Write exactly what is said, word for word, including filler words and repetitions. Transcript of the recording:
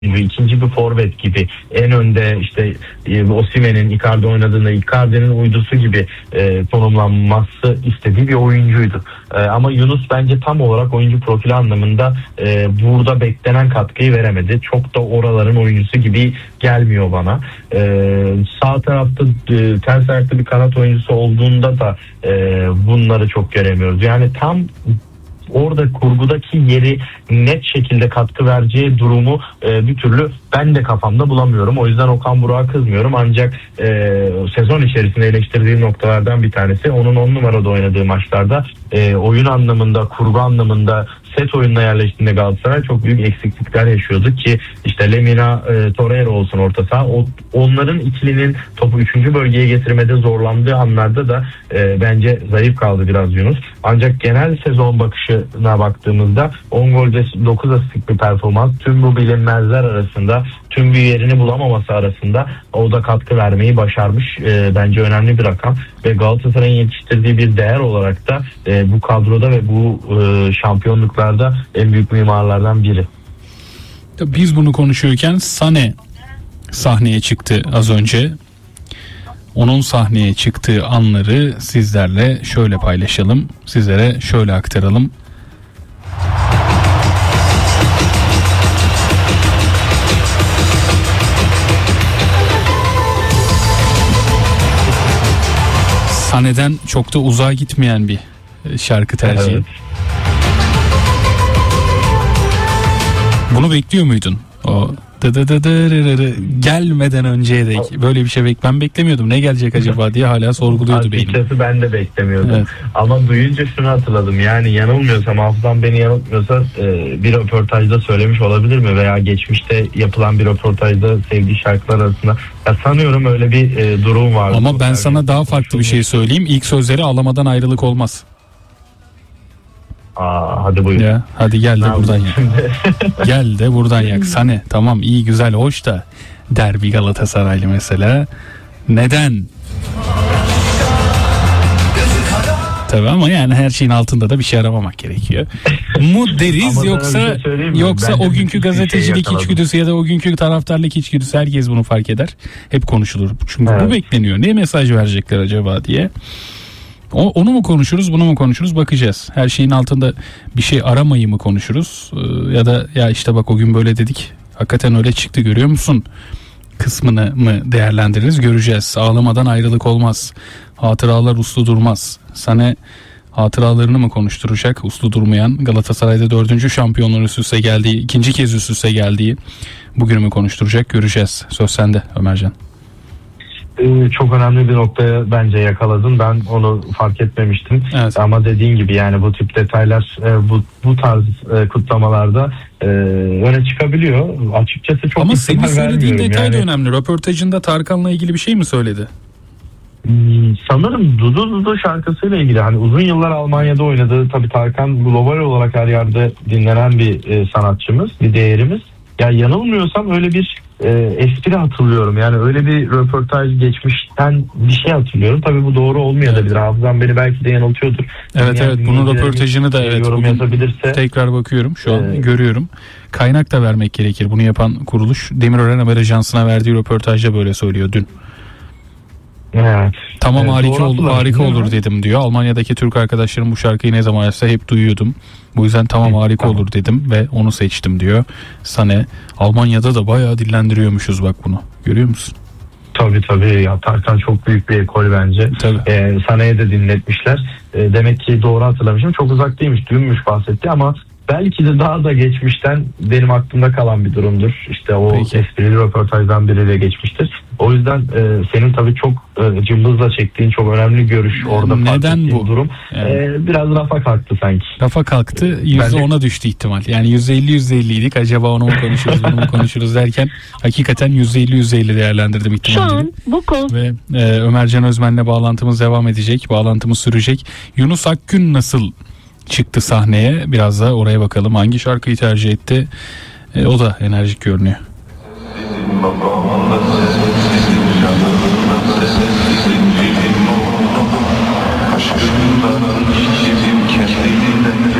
ikinci bir forvet gibi, en önde işte e, Osimhen'in Icardi oynadığında Icardi'nin uydusu gibi e, konumlanması istediği bir oyuncuydu. E, ama Yunus bence tam olarak oyuncu profili anlamında e, burada beklenen katkıyı veremedi. Çok da oraların oyuncusu gibi gelmiyor bana. E, sağ tarafta e, ters ayaklı bir kanat oyuncusu olduğunda da e, bunları çok göremiyoruz. Yani tam orada kurgudaki yeri net şekilde katkı vereceği durumu e, bir türlü ben de kafamda bulamıyorum. O yüzden Okan Buruk'a kızmıyorum. Ancak e, sezon içerisinde eleştirdiğim noktalardan bir tanesi onun on numarada oynadığı maçlarda e, oyun anlamında, kurgu anlamında, set oyununa yerleştiğinde Galatasaray çok büyük eksiklikler yaşıyordu ki işte Lemina, e, Torreira olsun orta saha, o, onların ikilinin topu üçüncü bölgeye getirmede zorlandığı anlarda da e, bence zayıf kaldı biraz Yunus. Ancak genel sezon bakışına baktığımızda on golde dokuz asistlik bir performans, tüm bu bilinmezler arasında, tüm bir yerini bulamaması arasında o da katkı vermeyi başarmış. E, bence önemli bir rakam ve Galatasaray'ın yetiştirdiği bir değer olarak da e, bu kadroda ve bu e, şampiyonluklarda en büyük mimarlardan biri. Biz bunu konuşuyorken Sané sahneye çıktı az önce. Onun sahneye çıktığı anları sizlerle şöyle paylaşalım, sizlere şöyle aktaralım. Sahneden çok da uzağa gitmeyen bir şarkı tercihi. Evet. Bunu bekliyor muydun? O dı dı dı dı gelmeden önceye dek böyle bir şey bek ben beklemiyordum. Ne gelecek acaba diye hala sorguluyordu beynim. Açıkçası ben de beklemiyordum. Evet. Ama duyunca şunu hatırladım. Yani yanılmıyorsam, hafızam beni yanıltmıyorsa bir röportajda söylemiş olabilir mi? Veya geçmişte yapılan bir röportajda sevdiği şarkılar arasında. Ya sanıyorum öyle bir e, durum vardı. Ama ben sana daha farklı bir şey söyleyeyim. İlk sözleri "ağlamadan ayrılık olmaz." Aa, hadi buyur. Ya, hadi gel de ne buradan yak. Gel de buradan yak. Sané tamam, iyi güzel hoş da derbi Galatasaraylı mesela. Neden? Tabii ama yani her şeyin altında da bir şey aramamak gerekiyor. Mu deriz yoksa şey yoksa Bence o günkü gazetecilik şey içgüdüsü ya da o günkü taraftarlık içgüdüsü, herkes bunu fark eder. Hep konuşulur. Çünkü evet. Bu bekleniyor. Ne mesaj verecekler acaba diye. O, onu mu konuşuruz, bunu mu konuşuruz, bakacağız. Her şeyin altında bir şey aramayı mı konuşuruz? Ee, ya da ya işte bak o gün böyle dedik, hakikaten öyle çıktı görüyor musun kısmını mı değerlendiririz, göreceğiz. Ağlamadan ayrılık olmaz. Hatıralar uslu durmaz. Sana hatıralarını mı konuşturacak? Uslu durmayan Galatasaray'da dördüncü şampiyonluğun üst üste geldiği, ikinci kez üst üste geldiği bugünü mü konuşturacak, göreceğiz. Söz sende Ömercan. Çok önemli bir noktaya bence yakaladın. Ben onu fark etmemiştim. Evet. Ama dediğin gibi yani bu tip detaylar bu bu tarz kutlamalarda öne çıkabiliyor. Açıkçası çok. Ama senin söylediğin detay yani da önemli. Röportajında Tarkan'la ilgili bir şey mi söyledi? Sanırım Dudu Dudu şarkısıyla ilgili. Hani uzun yıllar Almanya'da oynadı. Tabii Tarkan global olarak her yerde dinlenen bir sanatçımız, bir değerimiz. Ya yanılmıyorsam öyle bir e, espri hatırlıyorum. Yani öyle bir röportaj geçmişten bir şey hatırlıyorum. Tabii bu doğru olmayabilir. Evet. Hafızam beni belki de yanıltıyordur. Evet yani evet bunun röportajını da evet yorum yazabilirse tekrar bakıyorum. Şu an e, görüyorum. Kaynak da vermek gerekir. Bunu yapan kuruluş Demirören Haber Ajansı'na verdiği röportajda böyle söylüyor dün. Evet. Tamam evet, harika olur, harika olur dedim diyor. Almanya'daki Türk arkadaşlarım bu şarkıyı ne zaman yapsa hep duyuyordum. Bu yüzden tamam harika tamam. olur dedim ve onu seçtim diyor. Sané Almanya'da da bayağı dillendiriyormuşuz bak bunu. Görüyor musun? Tabii tabii. Ya Tarkan çok büyük bir ekol bence. Ee, Sané'ye de dinletmişler. Ee, demek ki doğru hatırlamışım. Çok uzak değilmiş. Dünmüş bahsetti ama belki de daha da geçmişten benim aklımda kalan bir durumdur. İşte o Peki. esprili röportajdan biriyle geçmiştir. O yüzden e, senin tabii çok e, cımbızla çektiğin çok önemli görüş orada fark ettiğin bu durum. Yani. E, biraz rafa kalktı sanki. Rafa kalktı. yüzde ona düştü ihtimal. Yani yüzde elli yüzde elliydik. Acaba onu mu konuşuruz bunu mu konuşuruz derken hakikaten yüzde elli yüzde elli değerlendirdim ihtimalleri. Şu an bu konu. Ve e, Ömercan Özmen'le bağlantımız devam edecek. Bağlantımız sürecek. Yunus Akgün nasıl çıktı sahneye? Biraz da oraya bakalım. Hangi şarkıyı tercih etti? E, o da enerjik görünüyor.